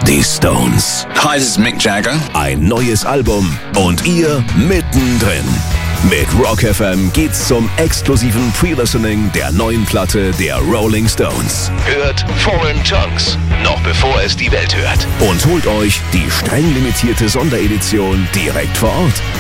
Die Stones. Hi, this is Mick Jagger. Ein neues Album und ihr mittendrin. Mit Rock FM geht's zum exklusiven Pre-Listening der neuen Platte der Rolling Stones. Hört Foreign Tongues, noch bevor es die Welt hört. Und holt euch die streng limitierte Sonderedition direkt vor Ort.